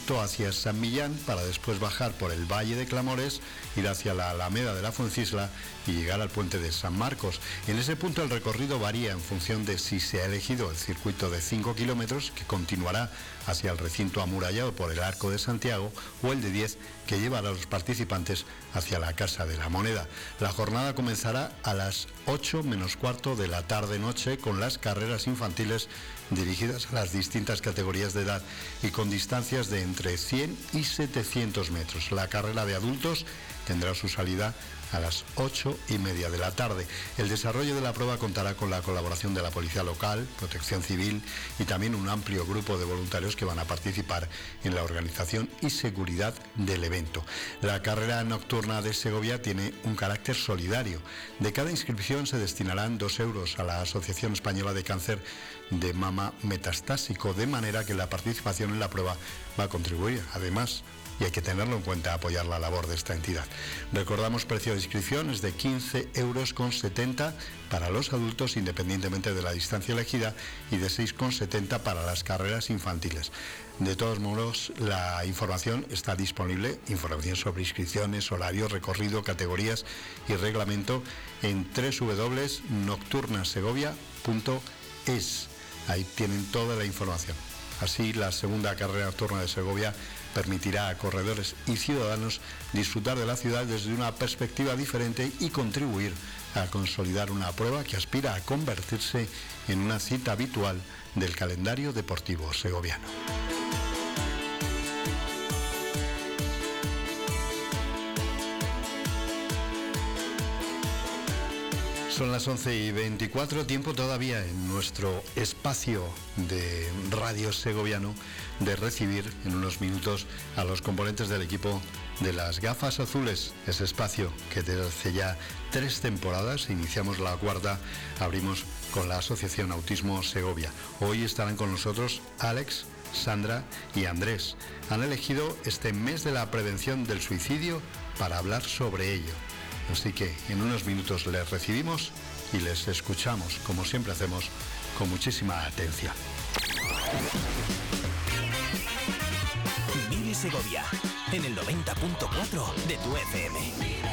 trayecto hacia San Millán para después bajar por el Valle de Clamores, ir hacia la Alameda de la Fuencisla y llegar al puente de San Marcos. En ese punto el recorrido varía en función de si se ha elegido el circuito de 5 kilómetros, que continuará hacia el recinto amurallado por el Arco de Santiago, o el de 10, que llevará a los participantes hacia la Casa de la Moneda. La jornada comenzará a las 8 menos cuarto de la tarde-noche con las carreras infantiles dirigidas a las distintas categorías de edad y con distancias de entre 100 y 700 metros. La carrera de adultos tendrá su salida a las 8:30 de la tarde. El desarrollo de la prueba contará con la colaboración de la Policía Local, Protección Civil y también un amplio grupo de voluntarios que van a participar en la organización y seguridad del evento. La carrera nocturna de Segovia tiene un carácter solidario. De cada inscripción se destinarán 2 euros a la Asociación Española de Cáncer de Mama Metastásico, de manera que la participación en la prueba va a contribuir, además, y hay que tenerlo en cuenta, apoyar la labor de esta entidad. Recordamos, precio de inscripción es de 15,70 euros para los adultos, independientemente de la distancia elegida, y de 6,70 para las carreras infantiles. De todos modos, la información está disponible, información sobre inscripciones, horarios, recorrido, categorías y reglamento en www.nocturnasegovia.es. Ahí tienen toda la información. Así, la segunda carrera nocturna de Segovia permitirá a corredores y ciudadanos disfrutar de la ciudad desde una perspectiva diferente y contribuir a consolidar una prueba que aspira a convertirse en una cita habitual del calendario deportivo segoviano. Son las 11:24, tiempo todavía en nuestro espacio de Radio Segoviano de recibir en unos minutos a los componentes del equipo de las Gafas Azules, ese espacio que desde hace ya 3 temporadas, iniciamos la 4ª, abrimos con la Asociación Autismo Segovia. Hoy estarán con nosotros Alex, Sandra y Andrés. Han elegido este mes de la prevención del suicidio para hablar sobre ello. Así que en unos minutos les recibimos y les escuchamos, como siempre hacemos, con muchísima atención. Vive Segovia, en el 90.4 de tu FM.